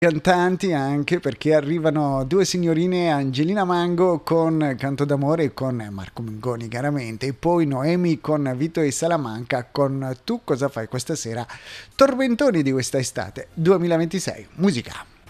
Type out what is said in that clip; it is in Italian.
cantanti, anche perché arrivano due signorine, Angelina Mango con Canto d'amore e con Marco Mengoni chiaramente, e poi Noemi con Vito e Salamanca con Tu cosa fai questa sera, tormentoni di questa estate 2026, musica.